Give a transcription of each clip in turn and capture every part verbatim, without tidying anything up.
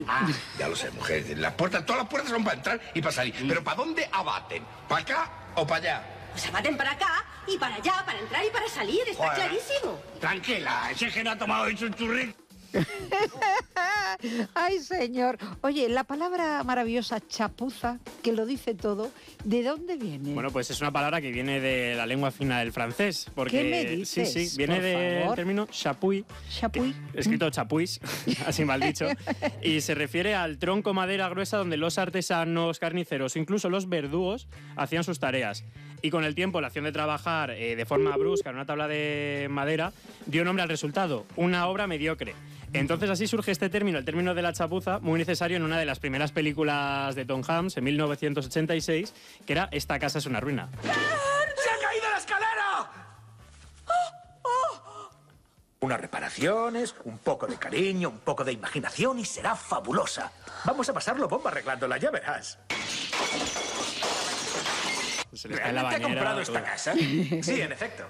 Ah, ya lo sé, mujer. Las puertas, todas las puertas son para entrar y para salir. Pero ¿para dónde abaten? ¿Para acá o para allá? Pues abaten para acá y para allá, para entrar y para salir. Está Joder. clarísimo. Tranquila, ese que no ha tomado hoy su churri. Ay, señor. Oye, la palabra maravillosa chapuza, que lo dice todo, ¿de dónde viene? Bueno, pues es una palabra que viene de la lengua fina del francés. Porque, ¿Qué me dices? Sí, sí, viene del término chapuis. Chapuis. Escrito chapuis, así mal dicho. Y se refiere al tronco madera gruesa donde los artesanos, carniceros, incluso los verdugos, hacían sus tareas. Y con el tiempo, la acción de trabajar eh, de forma brusca en una tabla de madera dio nombre al resultado, una obra mediocre. Entonces así surge este término, el término de la chapuza, muy necesario en una de las primeras películas de Tom Hanks, en mil novecientos ochenta y seis, que era Esta casa es una ruina. ¡Se ha caído la escalera! ¡Oh! ¡Oh! Unas reparaciones, un poco de cariño, un poco de imaginación y será fabulosa. Vamos a pasarlo bomba arreglándola, ya verás. Se les cae la bañera. ¿Te ha comprado esta casa? Sí, en efecto.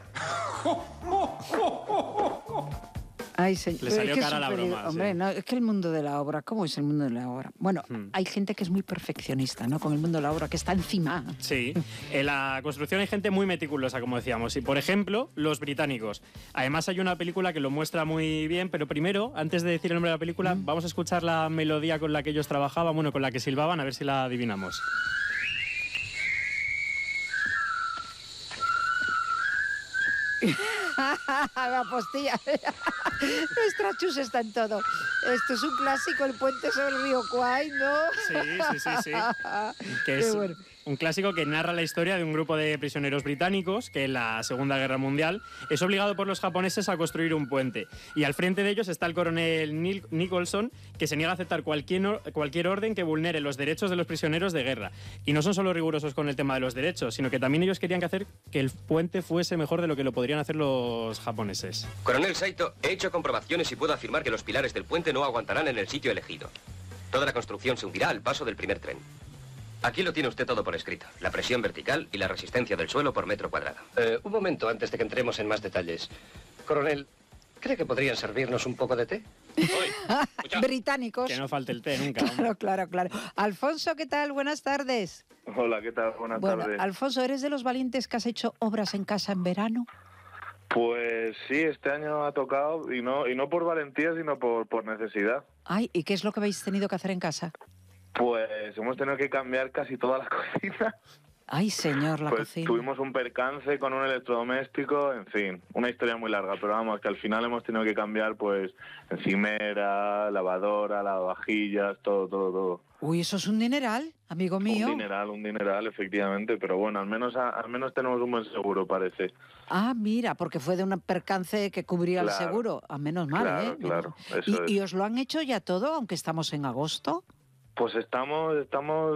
Ay, señor. Le salió es que cara la broma. Hombre, sí. no, es que el mundo de la obra, ¿cómo es el mundo de la obra? Bueno, hmm. hay gente que es muy perfeccionista, ¿no? Con el mundo de la obra, que está encima. Sí, en la construcción hay gente muy meticulosa, como decíamos. Y, por ejemplo, los británicos. Además, hay una película que lo muestra muy bien, pero primero, antes de decir el nombre de la película, hmm. vamos a escuchar la melodía con la que ellos trabajaban, bueno, con la que silbaban, a ver si la adivinamos. La postilla. Nuestra chus está en todo. Esto es un clásico, el puente sobre el río Kwai, ¿no? Sí, sí, sí, sí. Que es bueno. un clásico que narra la historia de un grupo de prisioneros británicos que en la Segunda Guerra Mundial es obligado por los japoneses a construir un puente. Y al frente de ellos está el coronel Neil Nicholson, que se niega a aceptar cualquier, cualquier orden que vulnere los derechos de los prisioneros de guerra. Y no son solo rigurosos con el tema de los derechos, sino que también ellos querían que hacer que el puente fuese mejor de lo que lo podrían hacer los japoneses. Coronel Saito, he hecho comprobaciones y puedo afirmar que los pilares del puente no aguantarán en el sitio elegido. Toda la construcción se hundirá al paso del primer tren. Aquí lo tiene usted todo por escrito. La presión vertical y la resistencia del suelo por metro cuadrado. Eh, un momento antes de que entremos en más detalles. Coronel, ¿cree que podrían servirnos un poco de té? Oye, británicos. Que no falte el té nunca. Claro, claro, claro. Alfonso, ¿qué tal? Buenas tardes. Hola, ¿qué tal? Buenas bueno, tardes. Alfonso, ¿eres de los valientes que has hecho obras en casa en verano? Pues sí, este año ha tocado, y no y no por valentía, sino por, por necesidad. Ay, ¿y qué es lo que habéis tenido que hacer en casa? Pues hemos tenido que cambiar casi toda la cocina. Ay, señor, la pues cocina. Tuvimos un percance con un electrodoméstico, en fin, una historia muy larga, pero vamos, que al final hemos tenido que cambiar, pues, encimera, lavadora, lavavajillas, todo, todo, todo. Uy, eso es un dineral, amigo mío. Un dineral, un dineral, efectivamente, pero bueno, al menos a, al menos tenemos un buen seguro, parece. Ah, mira, porque fue de un percance que cubría claro, el seguro. A menos mal, claro, ¿eh? Claro, ¿Y, eso es. ¿Y os lo han hecho ya todo, aunque estamos en agosto? Pues estamos estamos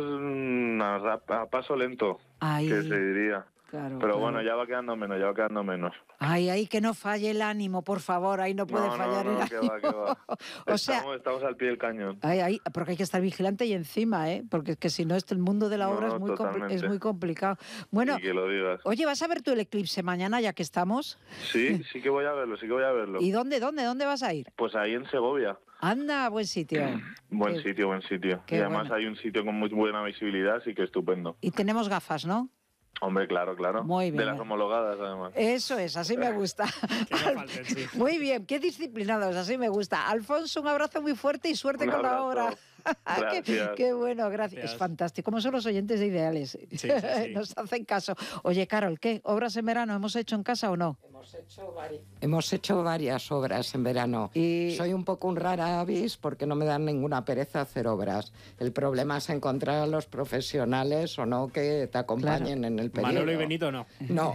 a, a paso lento, Ay, que se diría. Claro, Pero claro. bueno, ya va quedando menos, ya va quedando menos. Ay, ay, que no falle el ánimo, por favor, ahí no puede no, fallar no, no, el que ánimo. va, que va. o estamos, sea, estamos al pie del cañón. Ay, ay, porque hay que estar vigilante y encima, ¿eh? Porque es que si no, el mundo de la obra no, es, muy compl- es muy complicado. Y Bueno, que lo digas. oye, ¿vas a ver tú el eclipse mañana, ya que estamos? Sí, sí que voy a verlo, sí que voy a verlo. ¿Y dónde, dónde, dónde vas a ir? Pues ahí en Segovia. Anda, buen sitio. Buen Qué- sitio, buen sitio. qué Y además bueno. hay un sitio con muy buena visibilidad, así que estupendo. Y tenemos gafas, ¿no? Hombre, claro, claro. Muy bien. De las homologadas, además. Eso es, así me gusta. Que no falten, sí. Muy bien, qué disciplinados, así me gusta. Alfonso, un abrazo muy fuerte y suerte Un con la abrazo. obra. qué, Gracias. qué bueno, gracias. Gracias. Es fantástico. ¿Cómo son los oyentes de Ideales? Sí, sí, sí. Nos hacen caso. Oye, Carol, ¿qué? ¿Obras en verano hemos hecho en casa o no? Hemos hecho, vari- Hemos hecho varias obras en verano. Y- Soy un poco un rara avis porque no me dan ninguna pereza hacer obras. El problema es encontrar a los profesionales o no que te acompañen Claro. en el periodo. Manolo y Benito no. No.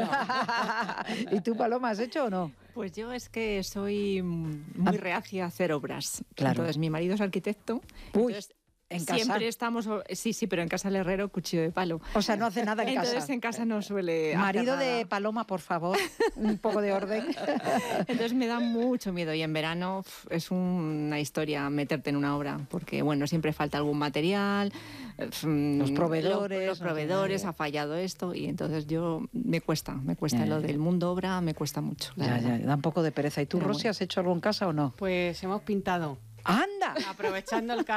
¿Y tú, Paloma, has hecho o no? Pues yo es que soy muy reacia a hacer obras. Claro. Entonces, mi marido es arquitecto. Uy, entonces, ¿en casa? siempre estamos... Sí, sí, pero en casa el herrero, cuchillo de palo. O sea, no hace nada en Entonces, casa. en casa no suele hacer Marido de nada. Paloma, por favor, un poco de orden. Entonces me da mucho miedo y en verano uf, es una historia meterte en una obra porque, bueno, siempre falta algún material. Los proveedores, Los no proveedores, sé. ha fallado esto y entonces yo me cuesta, me cuesta Ya, lo ya. del mundo obra, me cuesta mucho. la Ya, verdad. ya, da un poco de pereza. ¿Y tú, Pero Rosy, bueno. has hecho algo en casa o no? Pues hemos pintado. ¡Anda! Venga. Aprovechando el